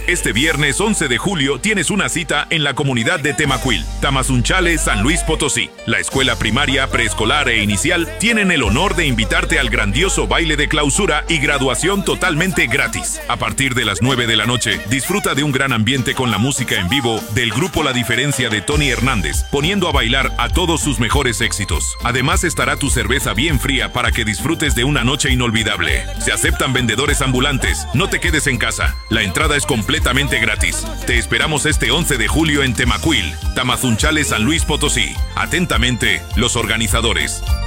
Este viernes 11 de julio tienes una cita en la comunidad de Temacuil, Tamazunchale, San Luis Potosí. La escuela primaria, preescolar e inicial tienen el honor de invitarte al grandioso baile de clausura y graduación totalmente gratis. A partir de las 9 de la noche, disfruta de un gran ambiente con la música en vivo del grupo La Diferencia de Tony Hernández, poniendo a bailar a todos sus mejores éxitos. Además estará tu cerveza bien fría para que disfrutes de una noche inolvidable. Se aceptan vendedores ambulantes, no te quedes en casa. La entrada es completamente gratis. Te esperamos este 11 de julio en Temacuil, Tamazunchale, San Luis Potosí. Atentamente, los organizadores.